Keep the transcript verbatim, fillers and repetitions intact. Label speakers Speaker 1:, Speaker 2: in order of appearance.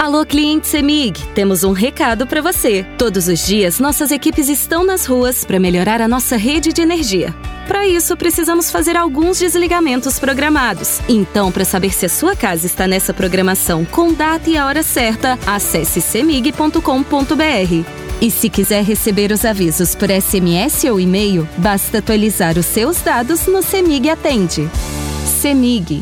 Speaker 1: Alô, cliente CEMIG, temos um recado para você. Todos os dias, nossas equipes estão nas ruas para melhorar a nossa rede de energia. Para isso, precisamos fazer alguns desligamentos programados. Então, para saber se a sua casa está nessa programação com data e a hora certa, acesse cemig ponto com ponto br. E se quiser receber os avisos por S M S ou e-mail, basta atualizar os seus dados no CEMIG Atende. CEMIG.